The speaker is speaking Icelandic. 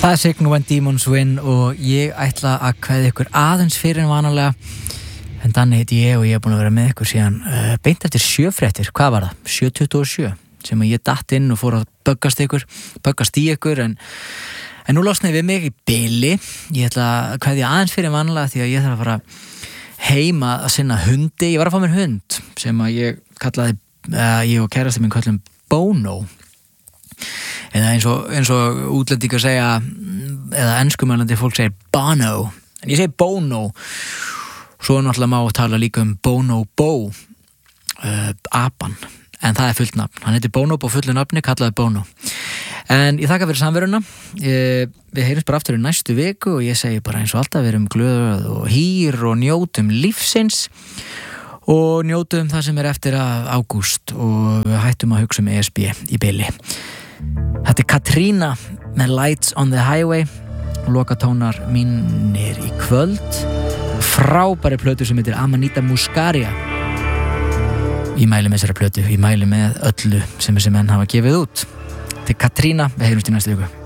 Classic When Demons Win og ég ætla að kveðja ykkur aðeins fyrir en vanalega en Danni heiti ég og ég búin að vera með ykkur síðan beint eftir 7 fréttir, hvað var það? 7:27 sem að ég datt inn og fór að böggast í ykkur en nú losnaði við mig í bili. Ég ætla að kveðja aðeins fyrir en vanalega því að ég þarf að fara heima að sinna hundi. Ég var að fá mér hund sem að ég kallaði, ég og kærasti minn kallum Bono eða eins og útlendingar segja eða enskumælandi fólk segir Bono en ég segi Bono. Svo náttúrulega má tala líka Bonobo apan en það fullt nafn, hann heitir Bonobo fullu nafni, kallaði Bono. En ég þakka fyrir samveruna. Við heyrjumst bara aftur í næstu viku og ég segi bara eins og alltaf við erum glöð og hýr og njótum lífsins og njótum það sem eftir af ágúst og við hættum að hugsa ESB í bili. Þetta Katrína með Lights on the Highway, lokatónar mínir í kvöld, frábæri plötu sem heitir Amanita Muscaria. Ég mæli með þessari plötu, ég mæli með öllu sem þessi menn hafa gefið út. Þetta Katrína, við heyrjumst í næstu viku.